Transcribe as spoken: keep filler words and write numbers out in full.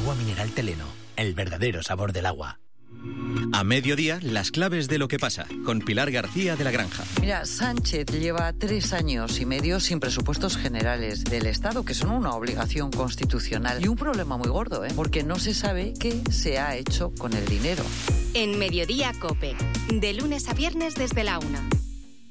Agua mineral Teleno, el verdadero sabor del agua. A mediodía, las claves de lo que pasa, con Pilar García de la Granja. Mira, Sánchez lleva tres años y medio sin presupuestos generales del Estado, que son una obligación constitucional. Y un problema muy gordo, ¿eh? Porque no se sabe qué se ha hecho con el dinero. En Mediodía COPE, de lunes a viernes desde la una.